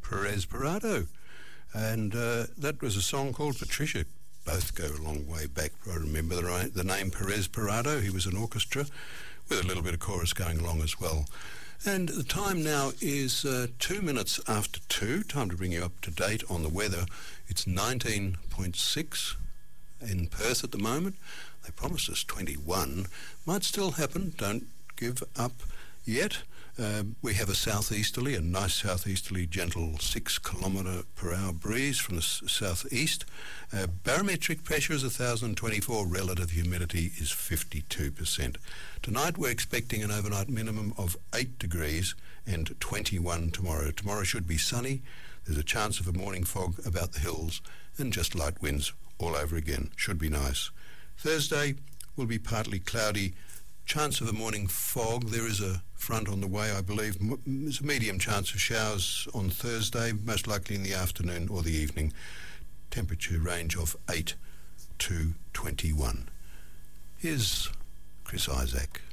Perez Parado. And that was a song called Patricia. Both go a long way back. I remember the name Perez Parado. He was an orchestra with a little bit of chorus going along as well. And the time now is 2 minutes after 2. Time to bring you up to date on the weather. It's 19.6 in Perth at the moment. They promised us 21. Might still happen. Don't give up yet. We have a nice southeasterly, gentle 6 kilometre per hour breeze from the southeast. Barometric pressure is 1,024. Relative humidity is 52%. Tonight we're expecting an overnight minimum of 8 degrees and 21 tomorrow. Tomorrow should be sunny. There's a chance of a morning fog about the hills and just light winds all over again. Should be nice. Thursday will be partly cloudy. Chance of a morning fog. There is a front on the way, I believe. There's a medium chance of showers on Thursday, most likely in the afternoon or the evening. Temperature range of 8 to 21. Here's Chris Isaak.